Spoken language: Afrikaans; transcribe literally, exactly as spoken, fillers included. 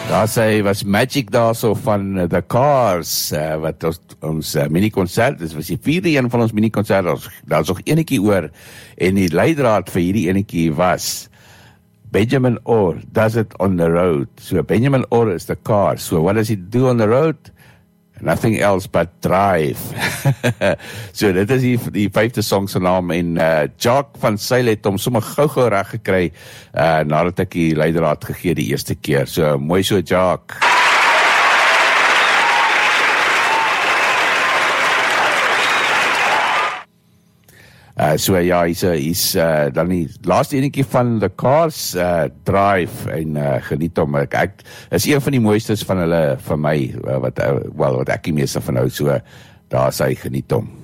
Daar sê, was Magic daar so van uh, The Cars, uh, wat ons, ons uh, mini-concert, dit was die vierde een van ons mini-concert, daar is nog enetjie oor, en die leidraad vir hierdie enetjie was, Benjamin Orr does it on the road. So Benjamin Orr is the car. So what does he do on the road? Nothing else but drive. So dit is die, die vyfde song se naam, en uh, Jacques van Zyl het hom sommer gou-gou reg gekry, uh, nadat ek die leidraad gegee die eerste keer. So mooi so, Jacques. Uh, so ja, hy's, hy's uh, dan die laaste enetjie van The Cars, uh, Drive, en uh, geniet hom. Ek, ek is een van die mooistes van hulle, vir my, uh, wat, uh, well, wat ek die meeste van hou, so daar is hy, geniet hom.